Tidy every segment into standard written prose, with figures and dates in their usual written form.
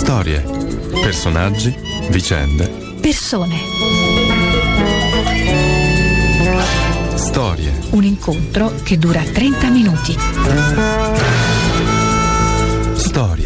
Storie, personaggi, vicende, persone. Storie. Un incontro che dura 30 minuti. Storie.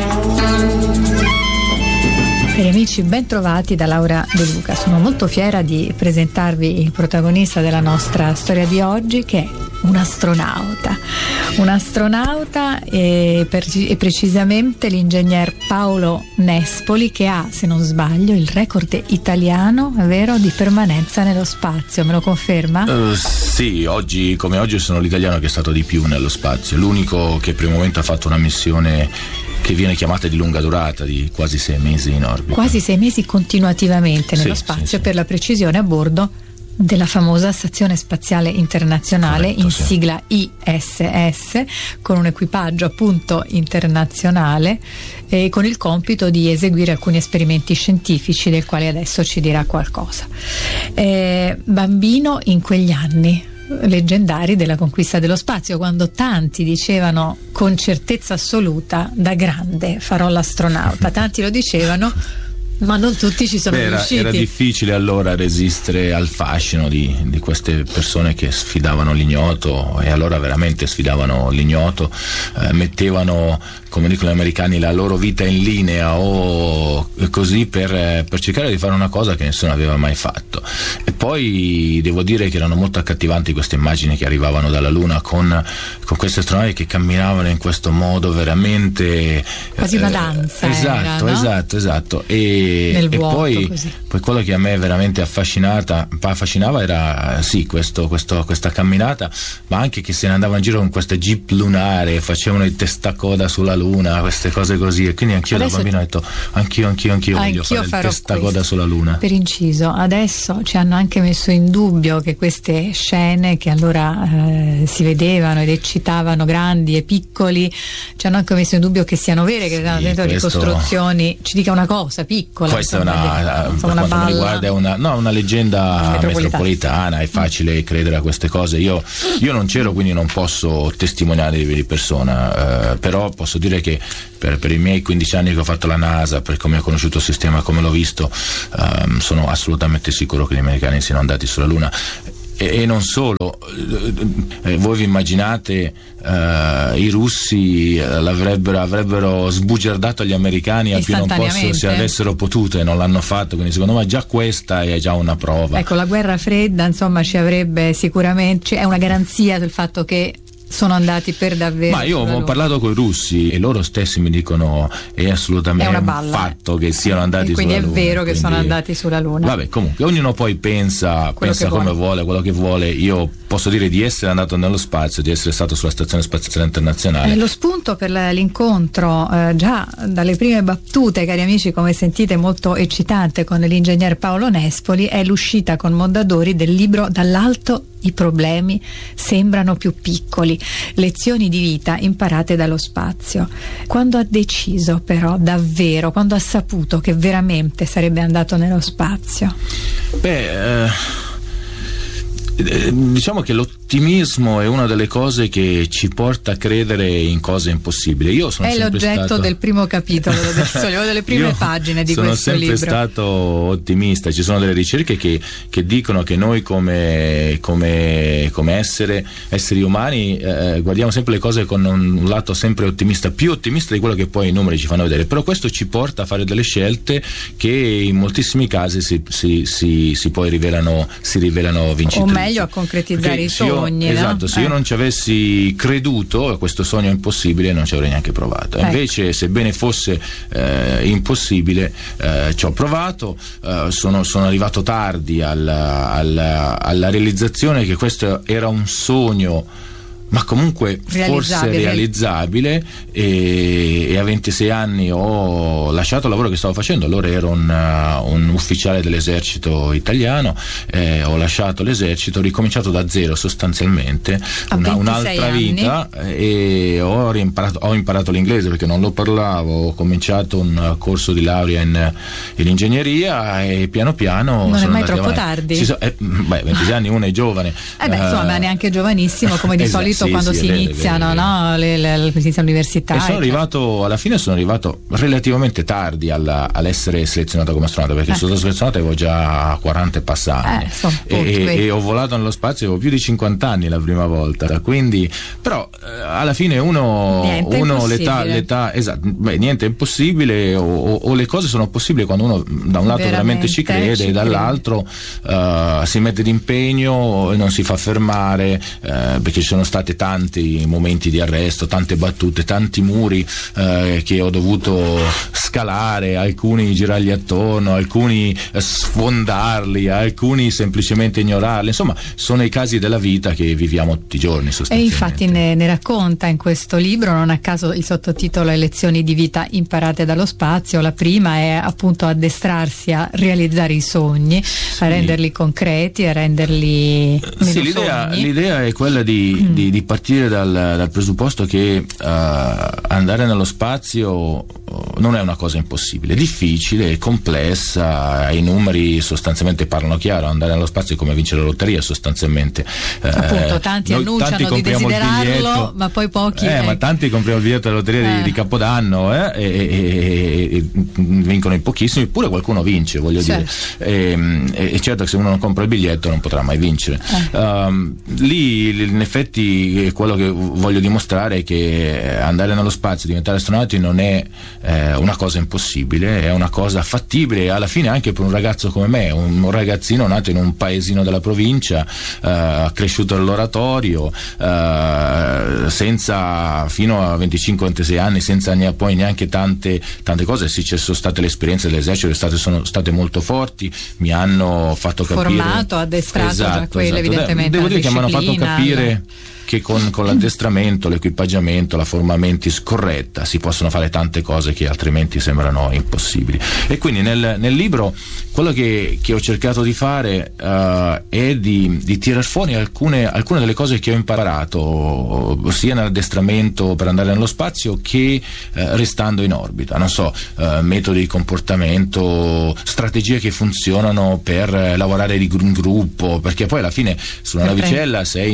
Cari amici, ben trovati da Laura De Luca. Sono molto fiera di presentarvi il protagonista della nostra storia di oggi, che è un astronauta. Un astronauta e precisamente l'ingegner Paolo Nespoli, che ha, se non sbaglio, il record italiano, è vero, di permanenza nello spazio. Me lo conferma? Sì, oggi come oggi sono l'italiano che è stato di più nello spazio. L'unico che per il momento ha fatto una missione che viene chiamata di lunga durata, di quasi 6 mesi in orbita. Quasi 6 mesi continuativamente nello spazio, sì. Per la precisione a bordo della famosa Stazione Spaziale Internazionale. Corretto, in sigla ISS, con un equipaggio appunto internazionale e con il compito di eseguire alcuni esperimenti scientifici del quale adesso ci dirà qualcosa. Bambino in quegli anni leggendari della conquista dello spazio, quando tanti dicevano con certezza assoluta: da grande farò l'astronauta. Tanti lo dicevano, ma non tutti ci sono riusciti. Era difficile allora resistere al fascino di queste persone che sfidavano l'ignoto, e allora veramente sfidavano l'ignoto, mettevano, come dicono gli americani, la loro vita in linea o così per cercare di fare una cosa che nessuno aveva mai fatto. E poi devo dire che erano molto accattivanti queste immagini che arrivavano dalla Luna con questi astronauti che camminavano in questo modo veramente quasi una danza. Esatto, era, no? esatto. E vuoto, poi quello che a me veramente affascinava era sì questa camminata, ma anche che se ne andavano in giro con questa jeep lunare, facevano il testacoda sulla Luna, queste cose così. E quindi anch'io adesso, da bambino ho detto anch'io voglio fare il testacoda sulla Luna. Per inciso, adesso ci hanno anche messo in dubbio che queste scene che allora si vedevano ed eccitavano grandi e piccoli, ci hanno anche messo in dubbio che siano vere, che erano dentro ricostruzioni. Ci dica una cosa piccola. Questa è una mi riguarda, è una leggenda metropolitana. È facile credere a queste cose. Io non c'ero, quindi non posso testimoniare di persona, però posso dire che per i miei 15 anni che ho fatto la NASA, per come ho conosciuto il sistema, come l'ho visto, sono assolutamente sicuro che gli americani siano andati sulla Luna. E non solo, voi vi immaginate i russi avrebbero sbugiardato agli americani a più non posso se avessero potuto, e non l'hanno fatto, quindi secondo me già questa è già una prova. Ecco, la guerra fredda insomma ci avrebbe sicuramente, è una garanzia del fatto che sono andati per davvero. Ma io ho parlato con i russi e loro stessi mi dicono è assolutamente un fatto che siano andati sulla Luna. Quindi è vero che sono andati sulla Luna. Vabbè, comunque ognuno poi pensa come vuole, quello che vuole. Io posso dire di essere andato nello spazio, di essere stato sulla Stazione Spaziale Internazionale. Lo spunto per l'incontro, già dalle prime battute, cari amici, come sentite, molto eccitante, con l'ingegner Paolo Nespoli, è l'uscita con Mondadori del libro Dall'alto i problemi sembrano più piccoli, lezioni di vita imparate dallo spazio. Quando ha deciso però davvero, quando ha saputo che veramente sarebbe andato nello spazio? Diciamo che l'ottimismo è una delle cose che ci porta a credere in cose impossibili. Io sono è l'oggetto del primo capitolo, delle prime pagine di questo libro. Sono sempre stato ottimista. Ci sono delle ricerche che dicono che noi come esseri umani guardiamo sempre le cose con un lato sempre ottimista, più ottimista di quello che poi i numeri ci fanno vedere. Però questo ci porta a fare delle scelte che in moltissimi casi si poi rivelano vincitrici. O meglio, a concretizzare i sogni. Esatto, se io non ci avessi creduto a questo sogno impossibile non ci avrei neanche provato. Invece, sebbene fosse impossibile, ci ho provato, sono arrivato tardi alla realizzazione che questo era un sogno, ma comunque forse realizzabile, e a 26 anni ho lasciato il lavoro che stavo facendo. Allora ero un ufficiale dell'esercito italiano, ho lasciato l'esercito, ho ricominciato da zero sostanzialmente, un'altra vita, e ho imparato l'inglese perché non lo parlavo, ho cominciato un corso di laurea in ingegneria, e piano piano non sono è mai troppo avanti. tardi. 26 anni uno è giovane, insomma neanche giovanissimo, come di solito solito quando si iniziano, no? L'università. E alla fine sono arrivato relativamente tardi all'essere selezionato come astronauta, perché sono stato selezionato avevo già 40 e passati e ho volato nello spazio, avevo più di 50 anni la prima volta, quindi però alla fine uno l'età esatto, niente è impossibile, o le cose sono possibili quando uno da un lato veramente ci crede e dall'altro si mette d'impegno e non si fa fermare, perché ci sono stati tanti momenti di arresto, tante battute, tanti muri che ho dovuto scalare, alcuni girargli attorno, alcuni sfondarli, alcuni semplicemente ignorarli, insomma sono i casi della vita che viviamo tutti i giorni sostanzialmente. E infatti ne racconta in questo libro, non a caso il sottotitolo è Lezioni di vita imparate dallo spazio. La prima è appunto addestrarsi a realizzare i sogni, a renderli concreti, a renderli meno l'idea è quella di partire dal presupposto che andare nello spazio non è una cosa impossibile, è difficile, è complessa, i numeri sostanzialmente parlano chiaro, andare nello spazio è come vincere la lotteria sostanzialmente. Appunto, tanti annunciano di desiderarlo, ma poi pochi ma tanti compriamo il biglietto della lotteria di Capodanno e vincono in pochissimi, eppure qualcuno vince, voglio dire, e certo che se uno non compra il biglietto non potrà mai vincere. Lì in effetti quello che voglio dimostrare è che andare nello spazio, diventare astronauti non è una cosa impossibile, è una cosa fattibile, alla fine anche per un ragazzo come me, un ragazzino nato in un paesino della provincia, cresciuto all'oratorio, senza, fino a 25-26 anni, senza poi neanche tante cose. Sì, ci sono state le esperienze dell'esercito, sono state molto forti, mi hanno fatto capire, formato, addestrato, già quelle evidentemente. Devo dire che mi hanno fatto capire che con l'addestramento, l'equipaggiamento, la forma mentis corretta si possono fare tante cose che altrimenti sembrano impossibili. E quindi nel libro quello che ho cercato di fare è di tirar fuori alcune delle cose che ho imparato sia nell'addestramento per andare nello spazio che restando in orbita, non so, metodi di comportamento, strategie che funzionano per lavorare in gruppo, perché poi alla fine su una navicella sei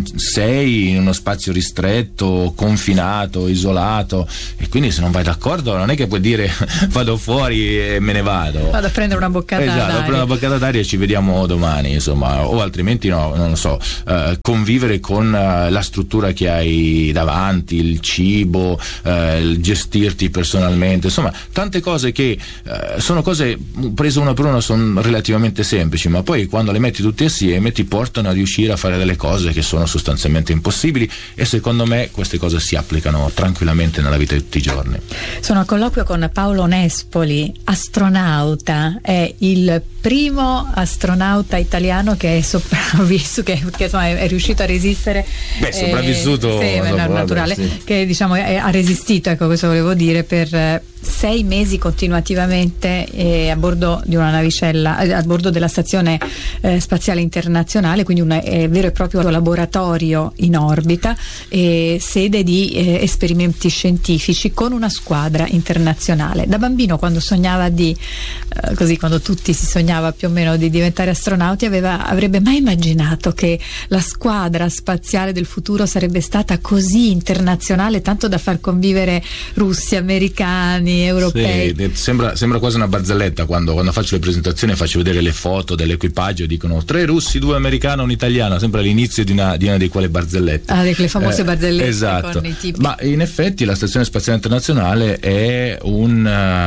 in uno spazio ristretto, confinato, isolato, e quindi se non vai d'accordo non è che puoi dire vado fuori e me ne vado a prendere una boccata d'aria. Prendere una boccata d'aria e ci vediamo domani, insomma, o altrimenti no, non lo so, convivere con la struttura che hai davanti, il cibo, il gestirti personalmente, insomma tante cose che sono cose prese una per una, sono relativamente semplici, ma poi quando le metti tutte assieme ti portano a riuscire a fare delle cose che sono sostanzialmente impossibili, e secondo me queste cose si applicano tranquillamente nella vita di tutti i giorni. Sono a colloquio con Paolo Nespoli, astronauta, è il primo astronauta italiano che è sopravvissuto, che insomma è riuscito a resistere. Sopravvissuto naturale, sì. Che diciamo ha resistito, ecco, questo volevo dire, per 6 mesi continuativamente a bordo di una navicella, a bordo della Stazione Spaziale Internazionale, quindi un vero e proprio laboratorio in orbita, sede di esperimenti scientifici con una squadra internazionale. Da bambino, quando sognava quando tutti si sognava più o meno di diventare astronauti, avrebbe mai immaginato che la squadra spaziale del futuro sarebbe stata così internazionale, tanto da far convivere russi, americani, europei? Sì, sembra quasi una barzelletta quando faccio le presentazioni e faccio vedere le foto dell'equipaggio e dicono 3 russi, 2 americani, un italiano, sempre all'inizio di una di quelle barzellette. Di quelle famose barzellette. Esatto. Con i tipi. Ma in effetti la Stazione Spaziale Internazionale è un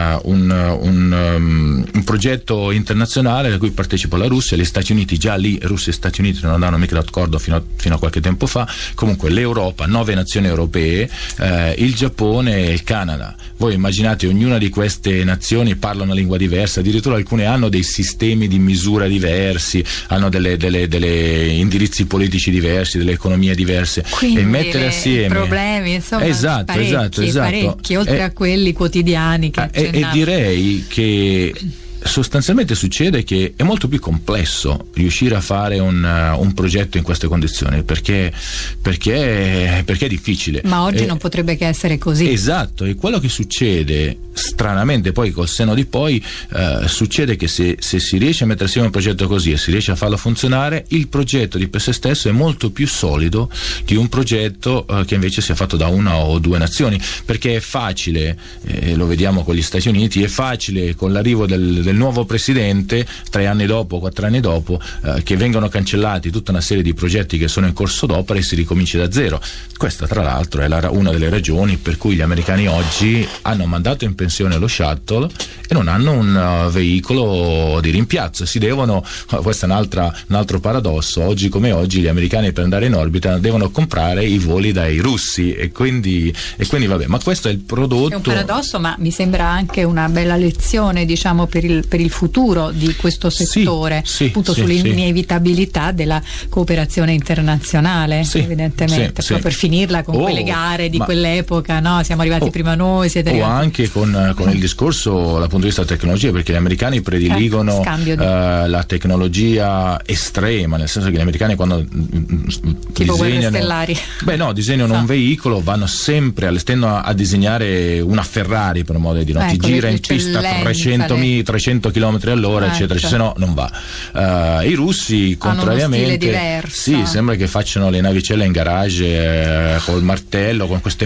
progetto internazionale da cui partecipa la Russia, gli Stati Uniti. Già lì Russia e Stati Uniti non andavano mica d'accordo fino a qualche tempo fa. Comunque l'Europa, 9 nazioni europee, il Giappone e il Canada. Voi immaginate, ognuna di queste nazioni parla una lingua diversa, addirittura alcune hanno dei sistemi di misura diversi, hanno delle indirizzi politici diversi, delle economie diverse. Quindi e mettere assieme problemi, insomma, esatto, parecchi, oltre a quelli quotidiani che e direi che sostanzialmente succede che è molto più complesso riuscire a fare un progetto in queste condizioni, perché è difficile. Ma oggi non potrebbe che essere così. Esatto, e quello che succede stranamente poi col senno di poi succede che se si riesce a mettere assieme un progetto così e si riesce a farlo funzionare, il progetto di per sé stesso è molto più solido di un progetto che invece sia fatto da una o due nazioni, perché è facile, lo vediamo con gli Stati Uniti, è facile con l'arrivo del nuovo presidente 3 anni dopo, 4 anni dopo, che vengono cancellati tutta una serie di progetti che sono in corso d'opera e si ricomincia da zero. Questa tra l'altro è una delle ragioni per cui gli americani oggi hanno mandato in pensione lo shuttle e non hanno un veicolo di rimpiazzo. Questo è un altro paradosso, oggi come oggi gli americani per andare in orbita devono comprare i voli dai russi e quindi vabbè, ma questo è il prodotto. È un paradosso, ma mi sembra anche una bella lezione, diciamo, per il futuro di questo settore, appunto sull'inevitabilità della cooperazione internazionale, evidentemente, proprio per finirla con quelle gare di quell'epoca, no? Siamo arrivati prima noi, siete arrivati. O anche con il discorso dal punto di vista della tecnologia, perché gli americani prediligono la tecnologia estrema, nel senso che gli americani quando tipo guerre stellari, disegnano un veicolo, vanno sempre all'esterno a disegnare una Ferrari, per modo di dire, ti gira in pista 300 km all'ora, eccetera, se no non va. I russi contrariamente sembra che facciano le navicelle in garage col martello, con queste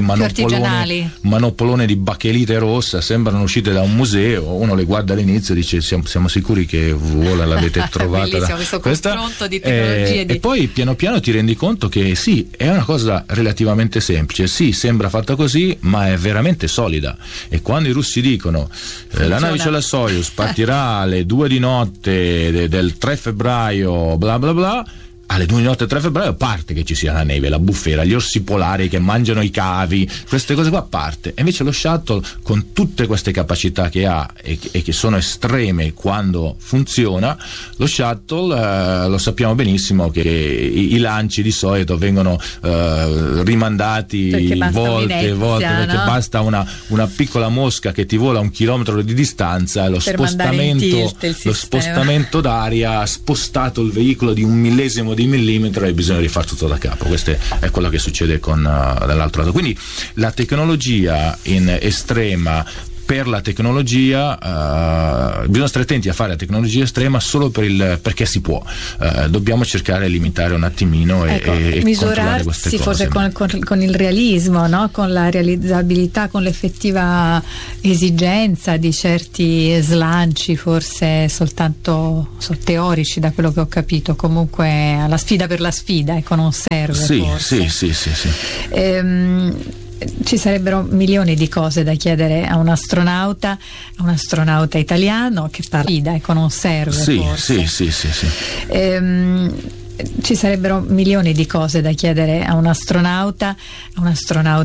manopolone di bachelite rossa, sembrano uscite da un museo. Uno le guarda all'inizio e dice siamo sicuri che vola l'avete trovata questo confronto di tecnologie e poi piano piano ti rendi conto che è una cosa relativamente semplice, sembra fatta così ma è veramente solida, e quando i russi dicono la navicella Soyuz partirà alle 2 di notte del 3 febbraio bla bla bla, alle 2 di notte 3 febbraio, a parte che ci sia la neve, la bufera, gli orsi polari che mangiano i cavi, queste cose qua a parte. E invece lo shuttle, con tutte queste capacità che ha e che sono estreme quando funziona, lo shuttle lo sappiamo benissimo che i lanci di solito vengono rimandati volte, perché basta una piccola mosca che ti vola 1 chilometro di distanza, lo spostamento d'aria ha spostato il veicolo di 1 millesimo di millimetro e bisogna rifare tutto da capo. Questo è quello che succede dall'altro lato. Quindi la tecnologia in estrema, per la tecnologia bisogna stare attenti a fare la tecnologia estrema solo perché si può. Dobbiamo cercare di limitare un attimino e controllare queste cose. Forse con il realismo, no? Con la realizzabilità, con l'effettiva esigenza di certi slanci, forse soltanto teorici, da quello che ho capito. Comunque alla sfida per la sfida, non serve. Sì. Ci sarebbero milioni di cose da chiedere a un astronauta italiano che parla, non serve. Forse. Sì. Ci sarebbero milioni di cose da chiedere a un astronauta